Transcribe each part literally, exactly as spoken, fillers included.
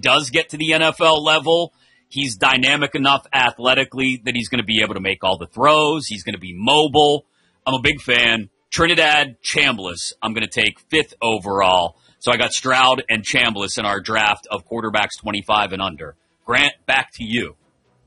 does get to the N F L level, he's dynamic enough athletically that he's going to be able to make all the throws. He's going to be mobile. I'm a big fan. Trinidad Chambliss, I'm going to take fifth overall. So I got Stroud and Chambliss in our draft of quarterbacks twenty-five and under. Grant, back to you.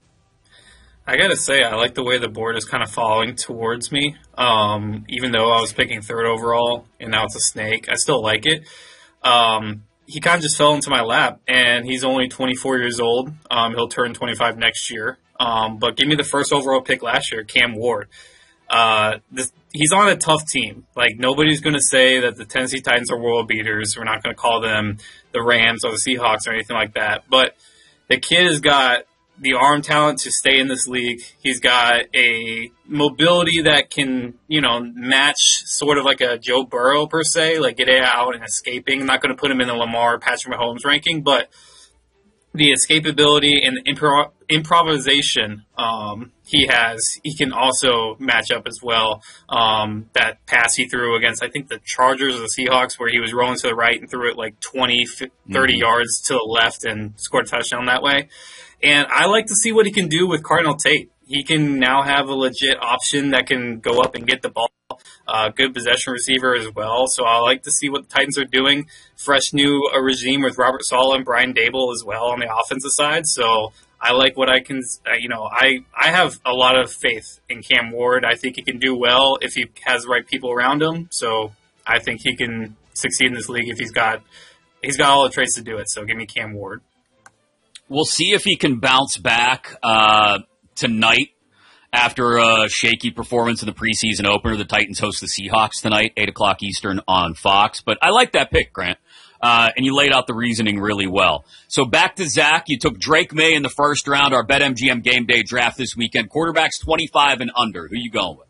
I got to say, I like the way the board is kind of falling towards me. Um, even though I was picking third overall and now it's a snake, I still like it. Um, he kind of just fell into my lap, and he's only twenty-four years old. Um, he'll turn twenty-five next year. Um, but give me the first overall pick last year, Cam Ward. Uh, this, he's on a tough team. Like, nobody's going to say that the Tennessee Titans are world beaters. We're not going to call them the Rams or the Seahawks or anything like that. But the kid has got the arm talent to stay in this league. He's got a mobility that can, you know, match sort of like a Joe Burrow per se, like get out and escaping. I'm not going to put him in the Lamar, Patrick Mahomes ranking, but the escapability and impro- improvisation um, he has, he can also match up as well. Um, that pass he threw against, I think, the Chargers or the Seahawks, where he was rolling to the right and threw it like twenty, thirty mm-hmm. yards to the left and scored a touchdown that way. And I like to see what he can do with Cardinal Tate. He can now have a legit option that can go up and get the ball. Uh, good possession receiver as well. So I like to see what the Titans are doing. Fresh new uh, regime with Robert Saleh and Brian Dable as well on the offensive side. So I like what I can, uh, you know, I, I have a lot of faith in Cam Ward. I think he can do well if he has the right people around him. So I think he can succeed in this league if he's got, he's got all the traits to do it. So give me Cam Ward. We'll see if he can bounce back uh, tonight after a shaky performance in the preseason opener. The Titans host the Seahawks tonight, eight o'clock Eastern on Fox. But I like that pick, Grant, uh, and you laid out the reasoning really well. So back to Zach. You took Drake May in the first round, our BetMGM Game Day draft this weekend. Quarterbacks twenty-five and under. Who you going with?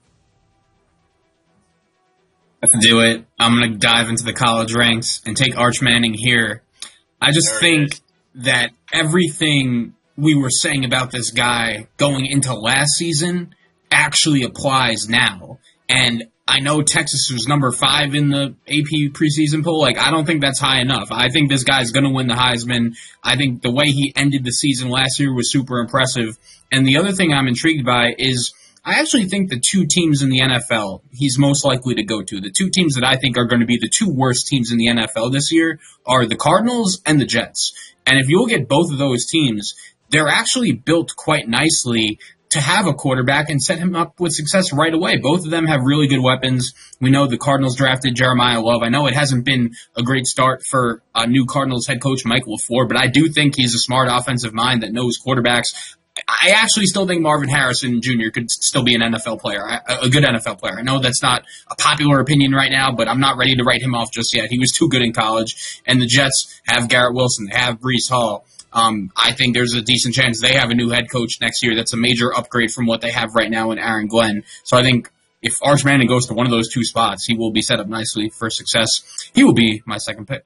Let's do it. I'm going to dive into the college ranks and take Arch Manning here. I just there think that everything we were saying about this guy going into last season actually applies now. And I know Texas was number five in the A P preseason poll. Like, I don't think that's high enough. I think this guy's going to win the Heisman. I think the way he ended the season last year was super impressive. And the other thing I'm intrigued by is I actually think the two teams in the N F L he's most likely to go to, the two teams that I think are going to be the two worst teams in the N F L this year, are the Cardinals and the Jets. And if you look at both of those teams, they're actually built quite nicely to have a quarterback and set him up with success right away. Both of them have really good weapons. We know the Cardinals drafted Jeremiah Love. I know it hasn't been a great start for uh, new Cardinals head coach Michael LaFleur, but I do think he's a smart offensive mind that knows quarterbacks. I actually still think Marvin Harrison Junior could still be an N F L player, a good N F L player. I know that's not a popular opinion right now, but I'm not ready to write him off just yet. He was too good in college, and the Jets have Garrett Wilson, they have Breece Hall. Um, I think there's a decent chance they have a new head coach next year that's a major upgrade from what they have right now in Aaron Glenn. So I think if Arch Manning goes to one of those two spots, he will be set up nicely for success. He will be my second pick.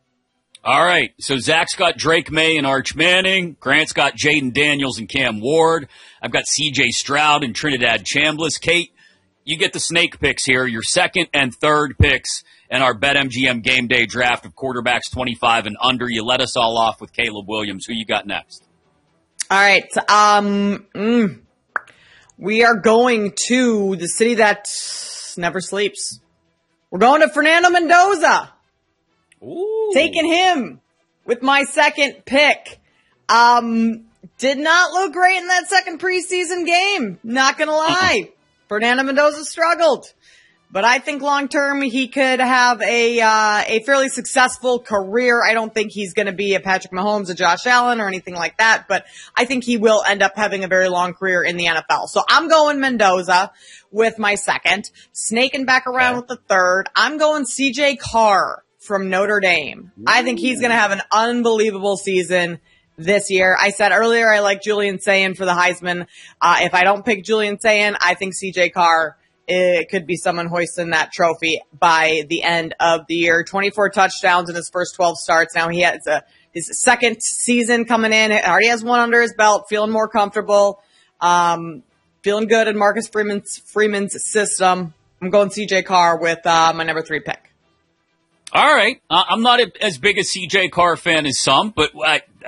All right, so Zach's got Drake May and Arch Manning. Grant's got Jaden Daniels and Cam Ward. I've got C J Stroud and Trinidad Chambliss. Kate, you get the snake picks here, your second and third picks in our BetMGM Game Day draft of quarterbacks twenty-five and under. You let us all off with Caleb Williams. Who you got next? All right, um, mm, we are going to the city that never sleeps. We're going to Fernando Mendoza. Ooh. Taking him with my second pick. Um, did not look great in that second preseason game. Not gonna lie. Fernando Mendoza struggled. But I think long term he could have a, uh, a fairly successful career. I don't think he's gonna be a Patrick Mahomes, a Josh Allen, or anything like that, but I think he will end up having a very long career in the N F L. So I'm going Mendoza with my second. Snaking back around with the third. I'm going C J Carr from Notre Dame. Ooh. I think he's going to have an unbelievable season this year. I said earlier I like Julian Sayin for the Heisman. Uh, if I don't pick Julian Sayin, I think C J Carr, it could be someone hoisting that trophy by the end of the year. twenty-four touchdowns in his first twelve starts. Now he has a, his second season coming in. He already has one under his belt, feeling more comfortable, um, feeling good in Marcus Freeman's, Freeman's system. I'm going C J Carr with uh, my number three pick. All right. Uh, I'm not a, as big a C J Carr fan as some, but uh,